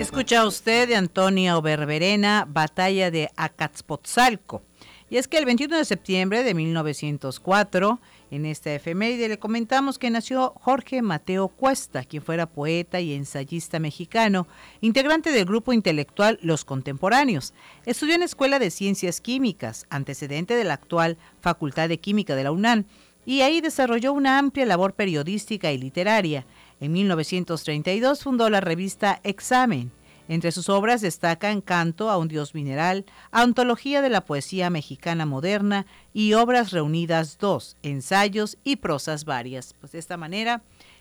Escucha usted de Antonio Berberena, Batalla de Acatzpotzalco. Y es que el 21 de septiembre de 1904, en esta efeméride, le comentamos que nació Jorge Mateo Cuesta, quien fuera poeta y ensayista mexicano, integrante del grupo intelectual Los Contemporáneos. Estudió en la Escuela de Ciencias Químicas, antecedente de la actual Facultad de Química de la UNAM, y ahí desarrolló una amplia labor periodística y literaria. En 1932 fundó la revista Examen. Entre sus obras destacan Canto a un Dios Mineral, Antología de la Poesía Mexicana Moderna y Obras Reunidas 2, Ensayos y Prosas Varias. Pues de esta manera,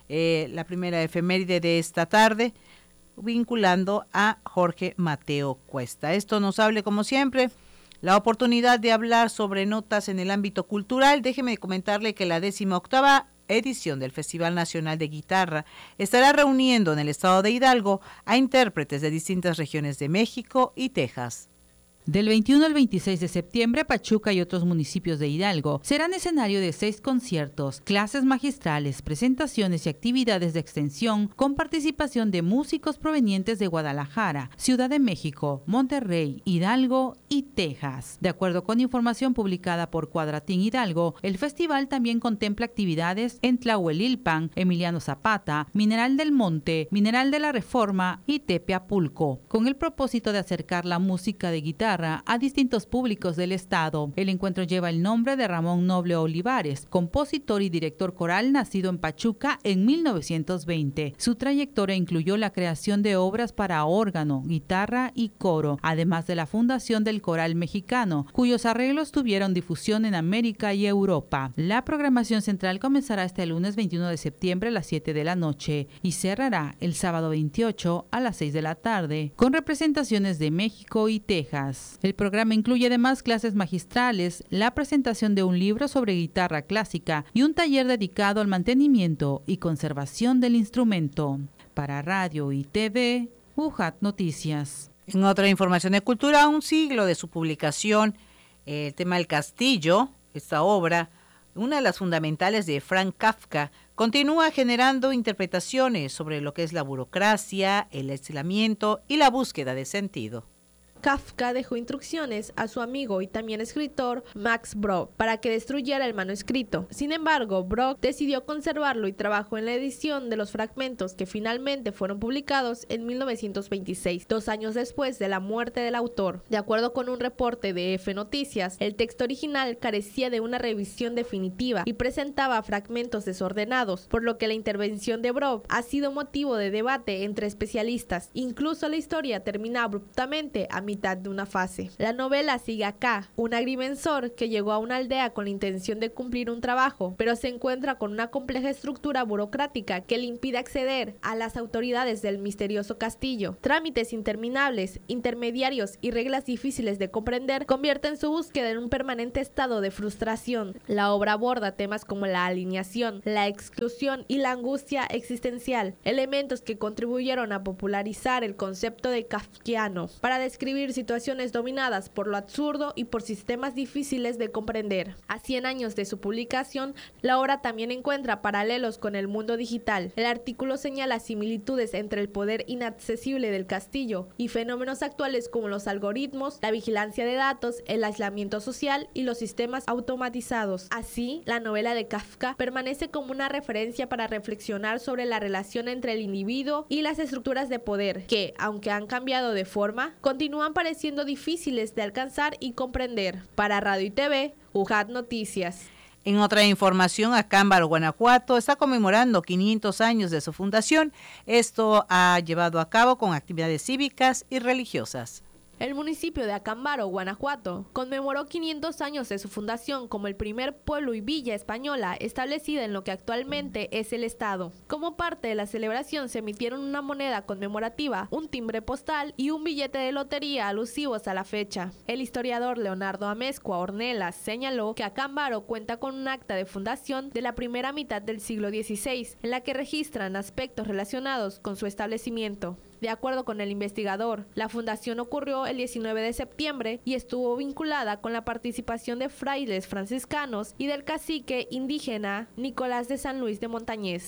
la primera efeméride de esta tarde, vinculando a Jorge Mateo Cuesta. Esto nos hable, como siempre, la oportunidad de hablar sobre notas en el ámbito cultural. Déjeme comentarle que la 18ª edición del Festival Nacional de Guitarra estará reuniendo en el estado de Hidalgo a intérpretes de distintas regiones de México y Texas. Del 21 al 26 de septiembre, Pachuca y otros municipios de Hidalgo serán escenario de 6 conciertos, clases magistrales, presentaciones y actividades de extensión con participación de músicos provenientes de Guadalajara, Ciudad de México, Monterrey, Hidalgo y Texas. De acuerdo con información publicada por Cuadratín Hidalgo, el festival también contempla actividades en Tlahuelilpan, Emiliano Zapata, Mineral del Monte, Mineral de la Reforma y Tepeapulco, con el propósito de acercar la música de guitarra a distintos públicos del estado. El encuentro lleva el nombre de Ramón Noble Olivares, compositor y director coral nacido en Pachuca en 1920. Su trayectoria incluyó la creación de obras para órgano, guitarra y coro, además de la fundación del Coral Mexicano, cuyos arreglos tuvieron difusión en América y Europa. La programación central comenzará este lunes 21 de septiembre a las 7 de la noche y cerrará el sábado 28 a las 6 de la tarde, con representaciones de México y Texas. El programa incluye además clases magistrales, la presentación de un libro sobre guitarra clásica y un taller dedicado al mantenimiento y conservación del instrumento. Para Radio y TV, UJAT Noticias. En otra información de cultura, a un siglo de su publicación, el tema del castillo, esta obra, una de las fundamentales de Franz Kafka, continúa generando interpretaciones sobre lo que es la burocracia, el aislamiento y la búsqueda de sentido. Kafka dejó instrucciones a su amigo y también escritor Max Brod para que destruyera el manuscrito. Sin embargo, Brod decidió conservarlo y trabajó en la edición de los fragmentos que finalmente fueron publicados en 1926, 2 años después de la muerte del autor. De acuerdo con un reporte de F Noticias, el texto original carecía de una revisión definitiva y presentaba fragmentos desordenados, por lo que la intervención de Brod ha sido motivo de debate entre especialistas. Incluso la historia termina abruptamente a mitad de una fase. La novela sigue a K, un agrimensor que llegó a una aldea con la intención de cumplir un trabajo, pero se encuentra con una compleja estructura burocrática que le impide acceder a las autoridades del misterioso castillo. Trámites interminables, intermediarios y reglas difíciles de comprender convierten su búsqueda en un permanente estado de frustración. La obra aborda temas como la alineación, la exclusión y la angustia existencial, elementos que contribuyeron a popularizar el concepto de kafkiano para describir situaciones dominadas por lo absurdo y por sistemas difíciles de comprender. A 100 años de su publicación, la obra también encuentra paralelos con el mundo digital. El artículo señala similitudes entre el poder inaccesible del castillo y fenómenos actuales como los algoritmos, la vigilancia de datos, el aislamiento social y los sistemas automatizados. Así, la novela de Kafka permanece como una referencia para reflexionar sobre la relación entre el individuo y las estructuras de poder que, aunque han cambiado de forma, continúan pareciendo difíciles de alcanzar y comprender. Para Radio y TV, UJAT Noticias. En otra información, Acámbaro, Guanajuato, está conmemorando 500 años de su fundación. Esto ha llevado a cabo con actividades cívicas y religiosas. El municipio de Acámbaro, Guanajuato, conmemoró 500 años de su fundación como el primer pueblo y villa española establecida en lo que actualmente es el estado. Como parte de la celebración se emitieron una moneda conmemorativa, un timbre postal y un billete de lotería alusivos a la fecha. El historiador Leonardo Amezcua Ornelas señaló que Acámbaro cuenta con un acta de fundación de la primera mitad del siglo XVI, en la que registran aspectos relacionados con su establecimiento. De acuerdo con el investigador, la fundación ocurrió el 19 de septiembre y estuvo vinculada con la participación de frailes franciscanos y del cacique indígena Nicolás de San Luis de Montañés.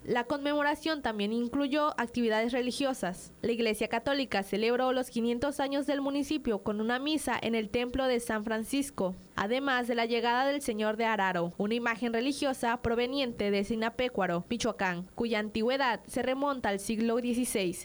La conmemoración también incluyó actividades religiosas. La Iglesia Católica celebró los 500 años del municipio con una misa en el Templo de San Francisco, además de la llegada del Señor de Araro, una imagen religiosa proveniente de Sinapecuaro, Michoacán, cuya antigüedad se remonta al siglo XVI.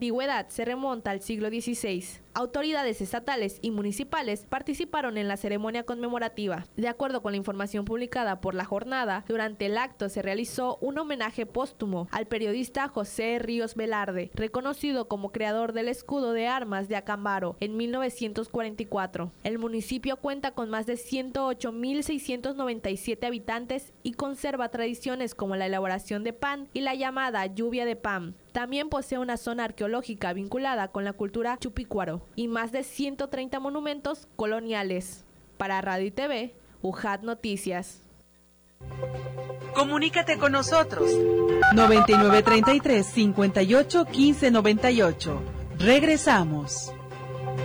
Autoridades estatales y municipales participaron en la ceremonia conmemorativa. De acuerdo con la información publicada por La Jornada, durante el acto se realizó un homenaje póstumo al periodista José Ríos Velarde, reconocido como creador del escudo de armas de Acámbaro en 1944. El municipio cuenta con más de 108.697 habitantes y conserva tradiciones como la elaboración de pan y la llamada lluvia de pan. También posee una zona arqueológica vinculada con la cultura chupícuaro y más de 130 monumentos coloniales. Para Radio y TV, UJAT Noticias. Comunícate con nosotros. 9933 58 15 98. Regresamos.